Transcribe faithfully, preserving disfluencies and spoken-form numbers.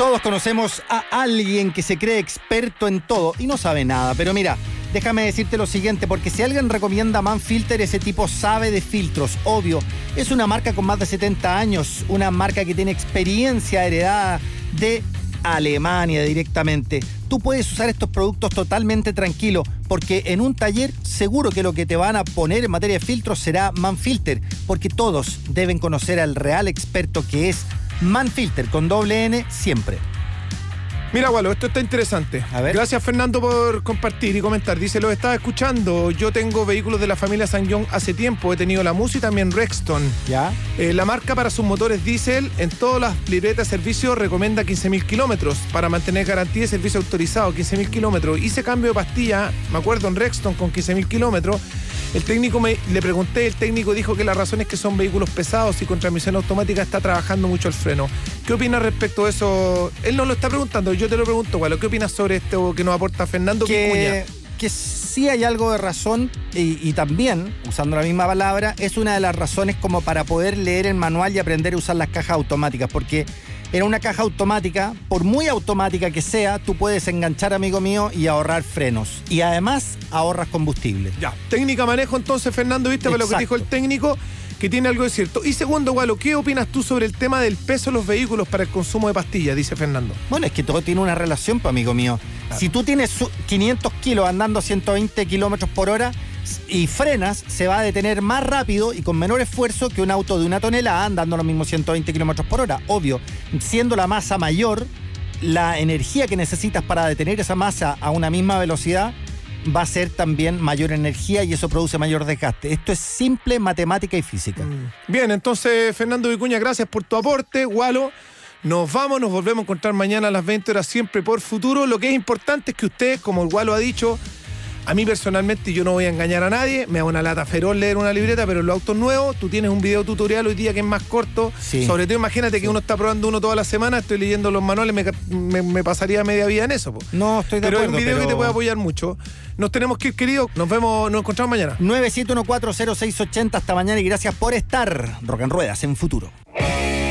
Todos conocemos a alguien que se cree experto en todo y no sabe nada, pero mira, déjame decirte lo siguiente, porque si alguien recomienda Manfilter, ese tipo sabe de filtros, obvio. Es una marca con más de setenta años, una marca que tiene experiencia heredada de Alemania directamente. Tú puedes usar estos productos totalmente tranquilo, porque en un taller seguro que lo que te van a poner en materia de filtros será Manfilter, porque todos deben conocer al real experto que es Manfilter, con doble N siempre. Mira, Walo, esto está interesante. A ver. Gracias, Fernando, por compartir y comentar. Dice, lo estaba escuchando. Yo tengo vehículos de la familia Sang-Yong hace tiempo. He tenido la Musi y también Rexton. ¿Ya? Eh, la marca para sus motores diésel en todas las libretas de servicio recomienda quince mil kilómetros para mantener garantía y servicio autorizado. quince mil kilómetros. Hice cambio de pastilla, me acuerdo, en Rexton con quince mil kilómetros. El técnico, me, le pregunté, el técnico dijo que la razón es que son vehículos pesados y con transmisión automática está trabajando mucho el freno. ¿Qué opinas respecto a eso? Él no lo está preguntando, yo te lo pregunto, Walo. ¿Qué opinas sobre esto que nos aporta Fernando Que, Vicuña? que sí hay algo de razón y, y también, usando la misma palabra, es una de las razones como para poder leer el manual y aprender a usar las cajas automáticas, porque en una caja automática, por muy automática que sea, tú puedes enganchar, amigo mío, y ahorrar frenos. Y además ahorras combustible. Ya, técnica manejo entonces, Fernando, ¿viste? Para lo que dijo el técnico, que tiene algo de cierto. Y segundo, Walo, ¿qué opinas tú sobre el tema del peso de los vehículos para el consumo de pastillas? Dice Fernando. Bueno, es que todo tiene una relación, pues, amigo mío. Claro. Si tú tienes quinientos kilos andando a ciento veinte kilómetros por hora y frenas, se va a detener más rápido y con menor esfuerzo que un auto de una tonelada andando a los mismos ciento veinte kilómetros por hora. Obvio, siendo la masa mayor, la energía que necesitas para detener esa masa a una misma velocidad va a ser también mayor energía y eso produce mayor desgaste. Esto es simple matemática y física. Bien, entonces, Fernando Vicuña, gracias por tu aporte. Walo, nos vamos, nos volvemos a encontrar mañana a las veinte horas, siempre por Futuro. Lo que es importante es que usted, como el Walo ha dicho, a mí personalmente, yo no voy a engañar a nadie, me da una lata feroz leer una libreta, pero en los autos nuevos, tú tienes un video tutorial hoy día que es más corto. Sí. Sobre todo, imagínate Sí. que uno está probando uno toda la semana, estoy leyendo los manuales, me, me, me pasaría media vida en eso. Po. No, estoy de pero acuerdo. es un video pero... que te puede apoyar mucho. Nos tenemos que ir, querido. Nos vemos, nos encontramos mañana. nueve siete uno cuatro cero seis ocho cero, hasta mañana y gracias por estar. Rock en Ruedas en Futuro.